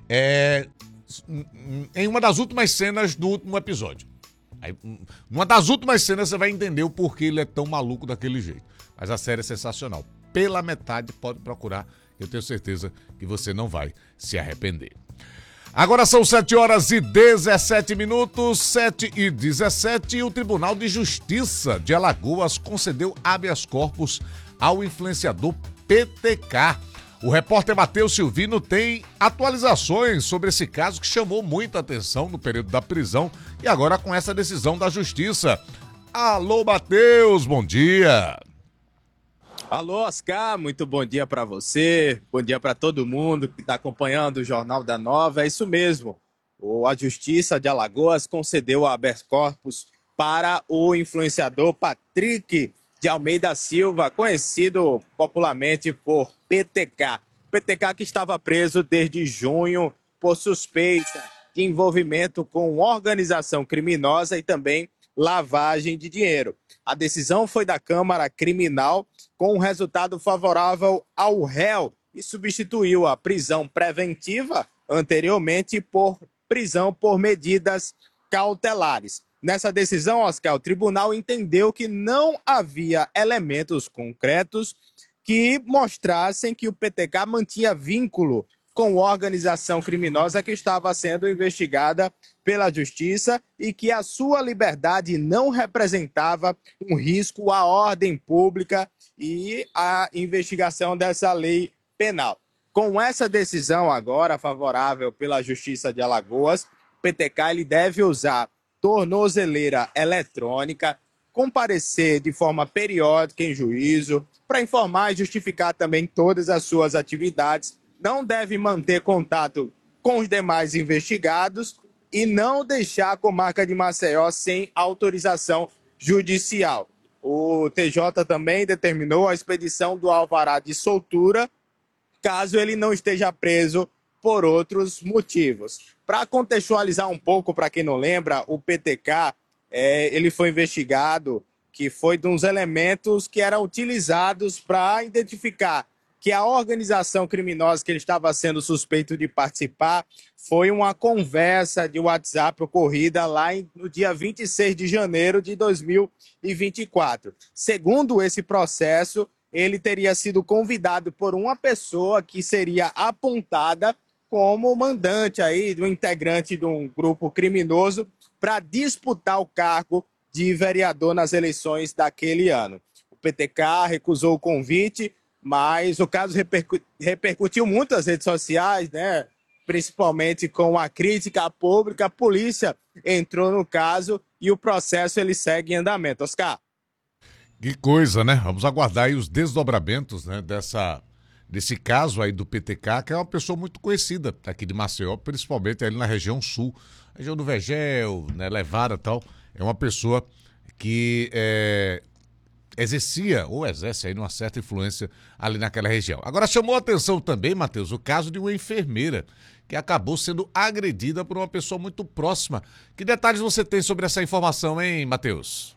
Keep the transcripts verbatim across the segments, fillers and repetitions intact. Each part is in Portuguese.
é, em uma das últimas cenas do último episódio. Aí, numa das últimas cenas você vai entender o porquê ele é tão maluco daquele jeito. Mas a série é sensacional. Pela metade, pode procurar. Eu tenho certeza que você não vai se arrepender. Agora são sete horas e dezessete minutos, sete e dezessete, e o Tribunal de Justiça de Alagoas concedeu habeas corpus ao influenciador P T K. O repórter Matheus Silvino tem atualizações sobre esse caso que chamou muita atenção no período da prisão e agora com essa decisão da Justiça. Alô, Matheus, bom dia! Alô, Oscar, muito bom dia para você, bom dia para todo mundo que está acompanhando o Jornal da Nova. É isso mesmo, a Justiça de Alagoas concedeu habeas corpus para o influenciador Patrick de Almeida Silva, conhecido popularmente por P T K. P T K que estava preso desde junho por suspeita de envolvimento com organização criminosa e também lavagem de dinheiro. A decisão foi da Câmara Criminal com um resultado favorável ao réu e substituiu a prisão preventiva anteriormente por prisão por medidas cautelares. Nessa decisão, Oscar, o tribunal entendeu que não havia elementos concretos que mostrassem que o P T K mantinha vínculo com organização criminosa que estava sendo investigada pela Justiça e que a sua liberdade não representava um risco à ordem pública e à investigação dessa lei penal. Com essa decisão agora favorável pela Justiça de Alagoas, o P T K ele deve usar tornozeleira eletrônica, comparecer de forma periódica em juízo para informar e justificar também todas as suas atividades, não deve manter contato com os demais investigados e não deixar a comarca de Maceió sem autorização judicial. O T J também determinou a expedição do alvará de soltura, caso ele não esteja preso por outros motivos. Para contextualizar um pouco, para quem não lembra, o P T K é, ele foi investigado, que foi de uns elementos que eram utilizados para identificar que a organização criminosa que ele estava sendo suspeito de participar foi uma conversa de WhatsApp ocorrida lá no dia vinte e seis de janeiro de dois mil e vinte e quatro. Segundo esse processo, ele teria sido convidado por uma pessoa que seria apontada como mandante aí, do integrante de um grupo criminoso para disputar o cargo de vereador nas eleições daquele ano. O P T K recusou o convite, mas o caso repercu- repercutiu muito nas redes sociais, né? Principalmente com a crítica pública. A polícia entrou no caso e o processo ele segue em andamento. Oscar. Que coisa, né? Vamos aguardar aí os desdobramentos, né, dessa, desse caso aí do P T K, que é uma pessoa muito conhecida aqui de Maceió, principalmente ali na região sul, região do Vergel, né, Levada e tal. É uma pessoa que é, exercia ou exerce aí uma certa influência ali naquela região. Agora chamou a atenção também, Matheus, o caso de uma enfermeira que acabou sendo agredida por uma pessoa muito próxima. Que detalhes você tem sobre essa informação, hein, Matheus?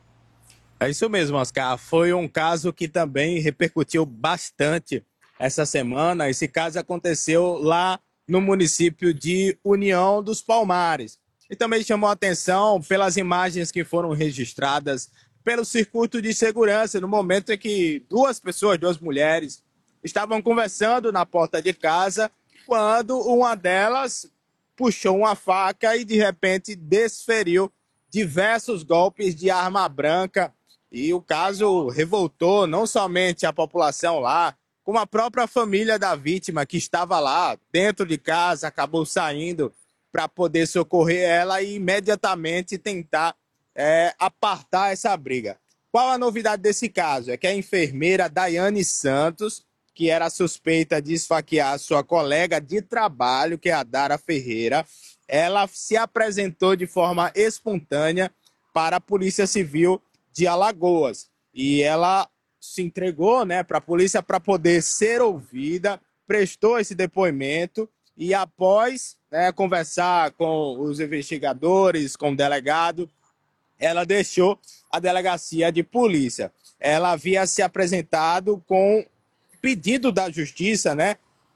É isso mesmo, Oscar. Foi um caso que também repercutiu bastante essa semana. Esse caso aconteceu lá no município de União dos Palmares. E também chamou a atenção pelas imagens que foram registradas pelo circuito de segurança, no momento em que duas pessoas, duas mulheres, estavam conversando na porta de casa, quando uma delas puxou uma faca e, de repente, desferiu diversos golpes de arma branca. E o caso revoltou não somente a população lá, como a própria família da vítima, que estava lá dentro de casa, acabou saindo para poder socorrer ela e imediatamente tentar é, apartar essa briga. Qual a novidade desse caso? É que a enfermeira Daiane Santos, que era suspeita de esfaquear sua colega de trabalho, que é a Dara Ferreira, ela se apresentou de forma espontânea para a Polícia Civil de Alagoas. E ela se entregou, né, para a polícia para poder ser ouvida, prestou esse depoimento e após, né, conversar com os investigadores, com o delegado, ela deixou a delegacia de polícia. Ela havia se apresentado com pedido da justiça, né,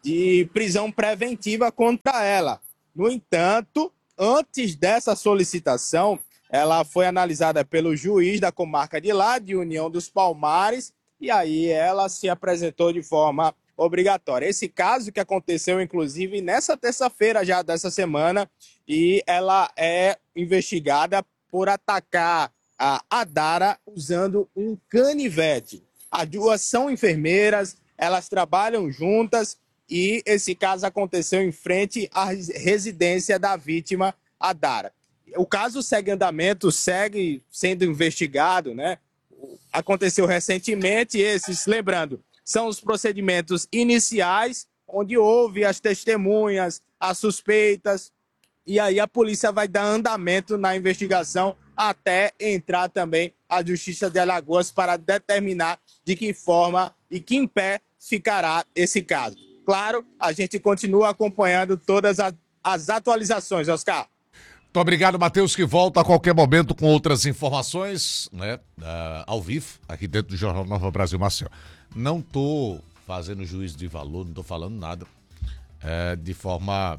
de prisão preventiva contra ela. No entanto, antes dessa solicitação, ela foi analisada pelo juiz da comarca de lá, de União dos Palmares, e aí ela se apresentou de forma obrigatória. Esse caso que aconteceu, inclusive, nessa terça-feira já dessa semana, e ela é investigada por atacar a Adara usando um canivete. As duas são enfermeiras, elas trabalham juntas e esse caso aconteceu em frente à residência da vítima, Adara. O caso segue em andamento, segue sendo investigado, né? Aconteceu recentemente, esses, lembrando, são os procedimentos iniciais, onde houve as testemunhas, as suspeitas, e aí a polícia vai dar andamento na investigação até entrar também a Justiça de Alagoas para determinar de que forma e que em pé ficará esse caso. Claro, a gente continua acompanhando todas as atualizações, Oscar. Muito obrigado, Matheus, que volta a qualquer momento com outras informações, né, uh, ao vivo, aqui dentro do Jornal Nova Brasil Maceió. Não estou fazendo juízo de valor, não estou falando nada é, de forma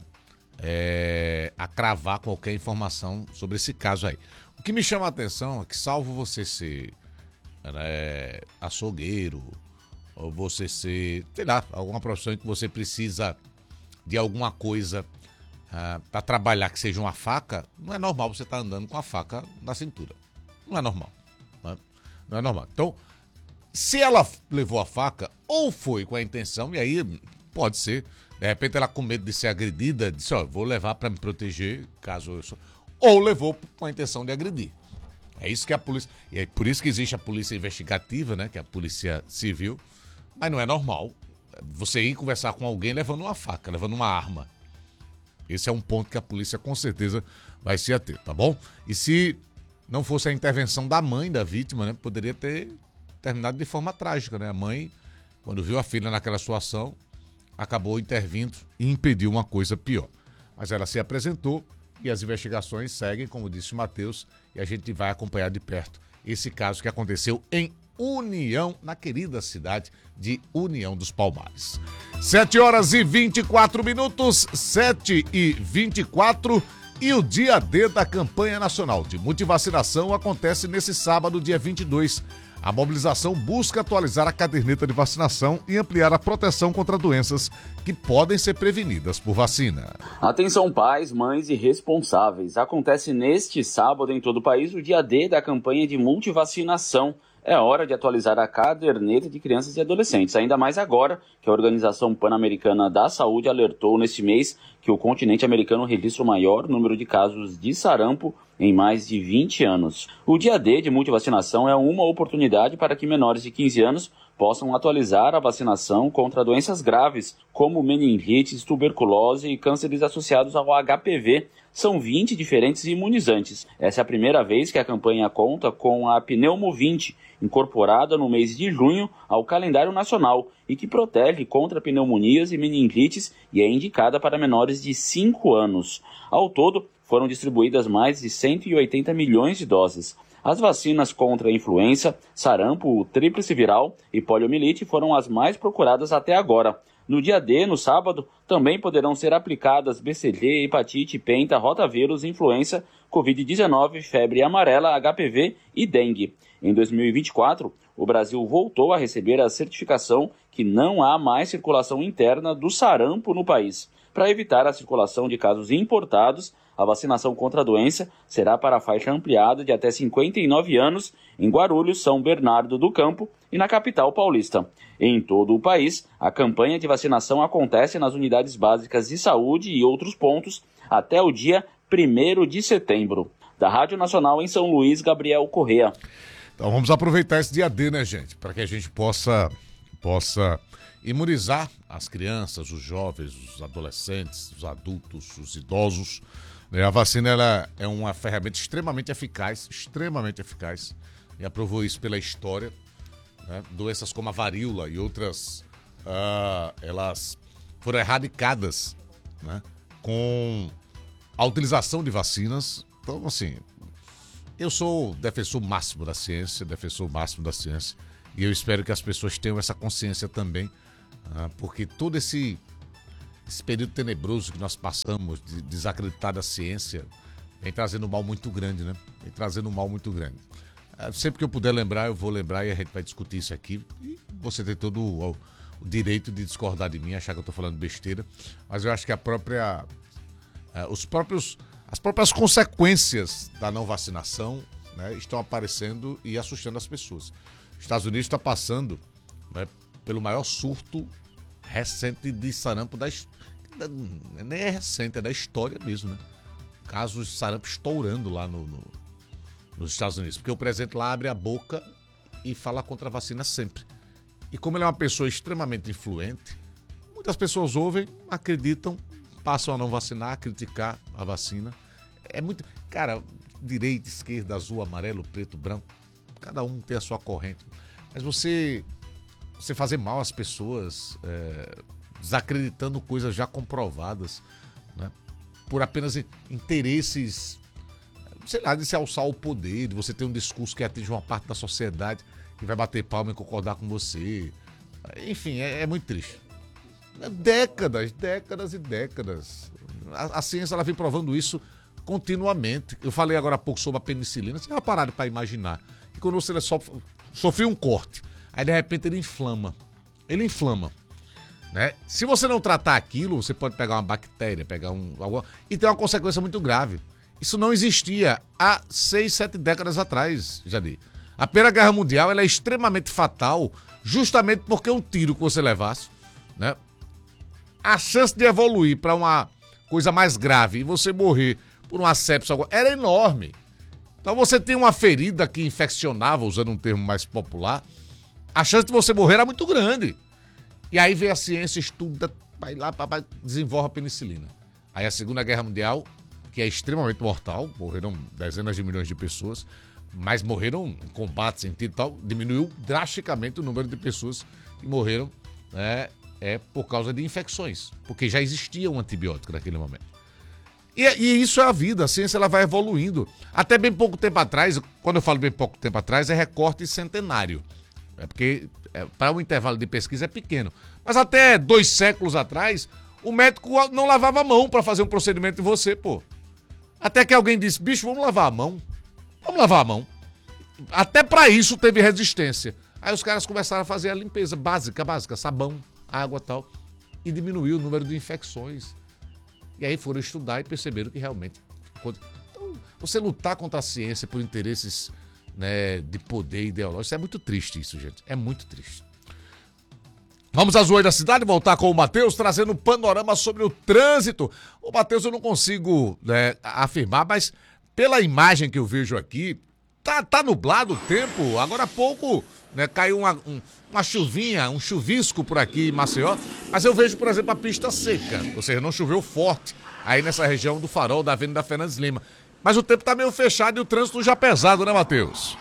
é, a cravar qualquer informação sobre esse caso aí. O que me chama a atenção é que, salvo você ser né, açougueiro, ou você ser, sei lá, alguma profissão em que você precisa de alguma coisa Uh, para trabalhar que seja uma faca, não é normal você estar tá andando com a faca na cintura. Não é normal. Né? Não é normal. Então, se ela levou a faca, ou foi com a intenção, e aí pode ser, de repente ela com medo de ser agredida, disse, ó, vou levar para me proteger, caso eu sou... Ou levou com a intenção de agredir. É isso que a polícia... E é por isso que existe a polícia investigativa, né, que é a polícia civil, mas não é normal você ir conversar com alguém levando uma faca, levando uma arma. Esse é um ponto que a polícia com certeza vai se ater, tá bom? E se não fosse a intervenção da mãe da vítima, né, poderia ter terminado de forma trágica, né? A mãe, quando viu a filha naquela situação, acabou intervindo e impediu uma coisa pior. Mas ela se apresentou e as investigações seguem, como disse o Matheus, e a gente vai acompanhar de perto esse caso que aconteceu em União, na querida cidade de União dos Palmares. sete horas e vinte e quatro minutos, sete e vinte e quatro, e o dia D da campanha nacional de multivacinação acontece nesse sábado, dia vinte e dois. A mobilização busca atualizar a caderneta de vacinação e ampliar a proteção contra doenças que podem ser prevenidas por vacina. Atenção pais, mães e responsáveis. Acontece neste sábado em todo o país o dia D da campanha de multivacinação. É hora de atualizar a caderneta de crianças e adolescentes, ainda mais agora que a Organização Pan-Americana da Saúde alertou neste mês que o continente americano registra o maior número de casos de sarampo em mais de vinte anos. O dia D de multivacinação é uma oportunidade para que menores de quinze anos possam atualizar a vacinação contra doenças graves, como meningites, tuberculose e cânceres associados ao H P V. São vinte diferentes imunizantes. Essa é a primeira vez que a campanha conta com a Pneumo vinte, incorporada no mês de junho ao calendário nacional e que protege contra pneumonias e meningites e é indicada para menores de cinco anos. Ao todo, foram distribuídas mais de cento e oitenta milhões de doses. As vacinas contra a influenza, sarampo, tríplice viral e poliomielite foram as mais procuradas até agora. No dia D, no sábado, também poderão ser aplicadas B C G, hepatite, penta, rotavírus, influenza, covid dezenove, febre amarela, H P V e dengue. Em dois mil e vinte e quatro, o Brasil voltou a receber a certificação que não há mais circulação interna do sarampo no país. Para evitar a circulação de casos importados, a vacinação contra a doença será para a faixa ampliada de até cinquenta e nove anos em Guarulhos, São Bernardo do Campo e na capital paulista. Em todo o país, a campanha de vacinação acontece nas unidades básicas de saúde e outros pontos até o dia primeiro de setembro. Da Rádio Nacional em São Luís, Gabriel Correa. Então vamos aproveitar esse dia D, né, gente? Para que a gente possa, possa imunizar as crianças, os jovens, os adolescentes, os adultos, os idosos. A vacina ela é uma ferramenta extremamente eficaz, extremamente eficaz, e aprovou isso pela história. Né? Doenças como a varíola e outras, uh, elas foram erradicadas, né? Com a utilização de vacinas. Então, assim, eu sou defensor máximo da ciência, defensor máximo da ciência, e eu espero que as pessoas tenham essa consciência também, uh, porque todo esse esse período tenebroso que nós passamos de desacreditar da ciência vem trazendo um mal muito grande, né? Vem trazendo um mal muito grande. Sempre que eu puder lembrar, eu vou lembrar e a gente vai discutir isso aqui. E você tem todo o, o direito de discordar de mim, achar que eu estou falando besteira. Mas eu acho que a própria, os próprios, as próprias consequências da não vacinação, né, estão aparecendo e assustando as pessoas. Os Estados Unidos está passando, né, pelo maior surto recente de sarampo da história. Nem é recente, é da história mesmo, né? Casos de sarampo estourando lá no... no nos Estados Unidos, porque o presidente lá abre a boca e fala contra a vacina sempre. E como ele é uma pessoa extremamente influente, muitas pessoas ouvem, acreditam, passam a não vacinar, a criticar a vacina. É muito... Cara, direita, esquerda, azul, amarelo, preto, branco, cada um tem a sua corrente. Mas você, você fazer mal às pessoas, é, desacreditando coisas já comprovadas, né, por apenas interesses, sei lá, de se alçar ao poder, de você ter um discurso que atinge uma parte da sociedade que vai bater palma e concordar com você. Enfim, é, é muito triste. Décadas, décadas e décadas. A, a ciência ela vem provando isso continuamente. Eu falei agora há pouco sobre a penicilina. Você vai parar para imaginar que quando você sofre, sofre um corte, aí de repente ele inflama. Ele inflama. Né? Se você não tratar aquilo, você pode pegar uma bactéria, pegar um... e ter uma consequência muito grave. Isso não existia há seis, sete décadas atrás, Jadir. A Primeira Guerra Mundial ela é extremamente fatal, justamente porque um tiro que você levasse, né, a chance de evoluir para uma coisa mais grave e você morrer por uma sepsia era enorme. Então você tem uma ferida que infeccionava, usando um termo mais popular, a chance de você morrer era muito grande. E aí vem a ciência, estuda, vai lá, vai, desenvolve a penicilina. Aí a Segunda Guerra Mundial, que é extremamente mortal, morreram dezenas de milhões de pessoas, mas morreram em combates, em tiro e tal, diminuiu drasticamente o número de pessoas que morreram, né, é, por causa de infecções, porque já existia um antibiótico naquele momento. E, e isso é a vida, a ciência ela vai evoluindo. Até bem pouco tempo atrás, quando eu falo bem pouco tempo atrás, é recorte centenário, é porque é, para o um intervalo de pesquisa é pequeno. Mas até dois séculos atrás, o médico não lavava a mão para fazer um procedimento em você, pô. Até que alguém disse, bicho, vamos lavar a mão. Vamos lavar a mão. Até pra isso teve resistência. Aí os caras começaram a fazer a limpeza básica, básica, sabão, água e tal. E diminuiu o número de infecções. E aí foram estudar e perceberam que realmente... Então, você lutar contra a ciência por interesses, né, de poder ideológico, isso é muito triste isso, gente. É muito triste. Vamos às ruas da cidade, voltar com o Matheus, trazendo um panorama sobre o trânsito. O Matheus eu não consigo, né, afirmar, mas pela imagem que eu vejo aqui, tá, tá nublado o tempo. Agora há pouco, né, caiu uma, um, uma chuvinha, um chuvisco por aqui em Maceió, mas eu vejo, por exemplo, a pista seca, ou seja, não choveu forte aí nessa região do Farol, da Avenida Fernandes Lima. Mas o tempo tá meio fechado e o trânsito já pesado, né, Matheus?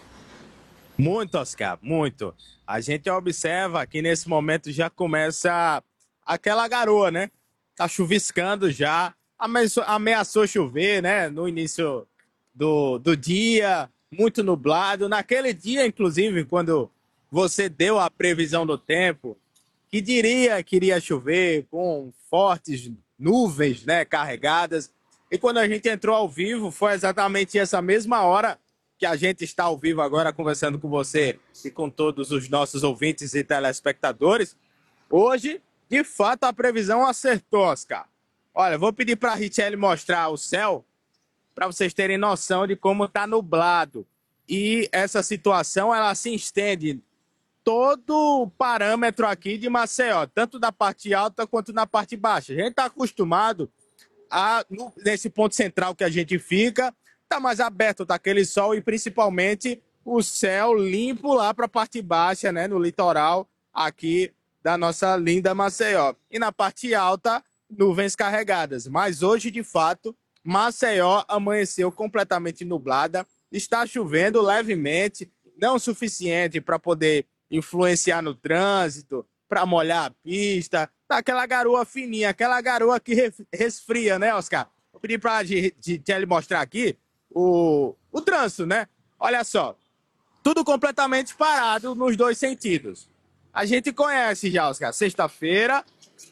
Muito, Oscar, muito. A gente observa que nesse momento já começa aquela garoa, né? Tá chuviscando já, ameaçou, ameaçou chover, né? No início do, do dia, muito nublado. Naquele dia, inclusive, quando você deu a previsão do tempo, que diria que iria chover com fortes nuvens, né, carregadas. E quando a gente entrou ao vivo, foi exatamente essa mesma hora que a gente está ao vivo agora conversando com você e com todos os nossos ouvintes e telespectadores. Hoje, de fato, a previsão acertou, Oscar. Olha, vou pedir para a Richelle mostrar o céu para vocês terem noção de como está nublado. E essa situação, ela se estende todo o parâmetro aqui de Maceió, tanto da parte alta quanto na parte baixa. A gente está acostumado a, no, nesse ponto central que a gente fica, tá mais aberto, tá aquele sol e principalmente o céu limpo lá para a parte baixa, né, no litoral aqui da nossa linda Maceió. E na parte alta, nuvens carregadas. Mas hoje, de fato, Maceió amanheceu completamente nublada, está chovendo levemente, não o suficiente para poder influenciar no trânsito, para molhar a pista, tá aquela garoa fininha, aquela garoa que resfria, né, Oscar? Vou pedir para a Gisele mostrar aqui O, o trânsito, né? Olha só, tudo completamente parado nos dois sentidos. A gente conhece já, Oscar, sexta-feira,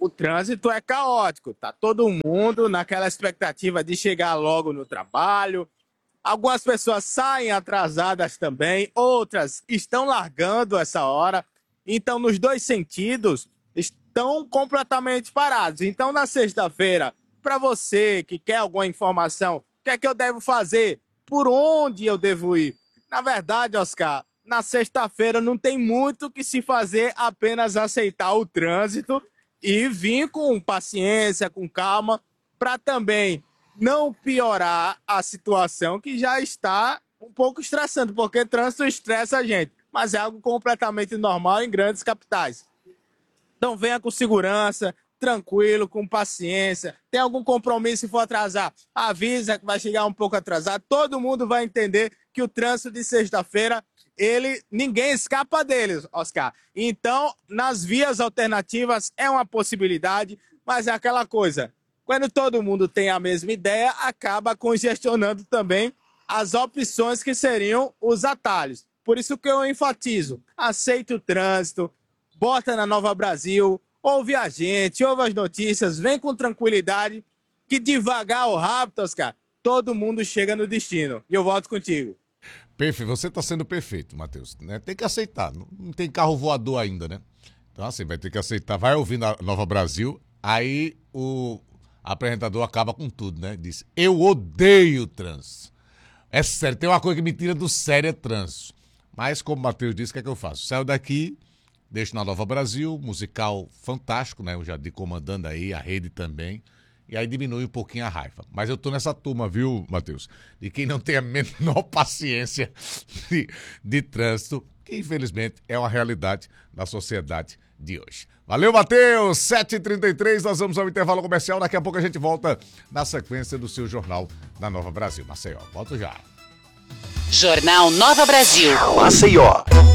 o trânsito é caótico, tá todo mundo naquela expectativa de chegar logo no trabalho. Algumas pessoas saem atrasadas também, outras estão largando essa hora. Então, nos dois sentidos, estão completamente parados. Então, na sexta-feira, para você que quer alguma informação, o que é que eu devo fazer? Por onde eu devo ir? Na verdade, Oscar, na sexta-feira não tem muito o que se fazer, apenas aceitar o trânsito e vir com paciência, com calma, para também não piorar a situação que já está um pouco estressante, porque trânsito estressa a gente, mas é algo completamente normal em grandes capitais. Então venha com segurança, tranquilo, com paciência. Tem algum compromisso, se for atrasar, avisa que vai chegar um pouco atrasado. Todo mundo vai entender que o trânsito de sexta-feira, ele, ninguém escapa deles, Oscar. Então, nas vias alternativas é uma possibilidade, mas é aquela coisa, quando todo mundo tem a mesma ideia, acaba congestionando também as opções que seriam os atalhos. Por isso que eu enfatizo, aceita o trânsito, bota na Nova Brasil, ouve a gente, ouve as notícias, vem com tranquilidade, que devagar ou rápido, Oscar, todo mundo chega no destino. E eu volto contigo. Perfeito, você está sendo perfeito, Matheus. Né? Tem que aceitar, não, não tem carro voador ainda, né? Então assim, vai ter que aceitar, vai ouvindo a Nova Brasil, aí o apresentador acaba com tudo, né? Diz, eu odeio trânsito. É sério, tem uma coisa que me tira do sério, é trânsito. Mas como o Matheus disse, o que é que eu faço? Saio daqui, deixo na Nova Brasil, musical fantástico, né? Eu já de comandando aí, a rede também. E aí diminui um pouquinho a raiva. Mas eu tô nessa turma, viu, Matheus? De quem não tem a menor paciência de, de trânsito, que infelizmente é uma realidade da sociedade de hoje. Valeu, Matheus! sete e trinta e três, nós vamos ao intervalo comercial. Daqui a pouco a gente volta na sequência do seu Jornal da Nova Brasil. Maceió, volto já. Jornal Nova Brasil. Maceió.